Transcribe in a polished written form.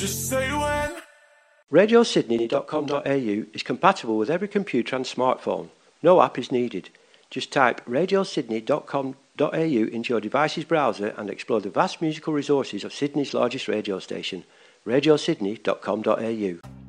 Just say when. RadioSydney.com.au is compatible with every computer and smartphone. No app is needed. Just type RadioSydney.com.au into your device's browser and explore the vast musical resources of Sydney's largest radio station, RadioSydney.com.au.